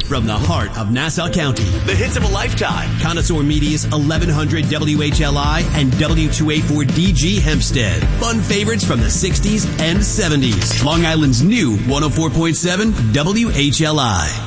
from the heart of Nassau County. The hits of a lifetime. Connoisseur Media's 1100 WHLI and W284DG Hempstead. Fun favorites from the 60s and 70s. Long Island's new 104.7 WHLI.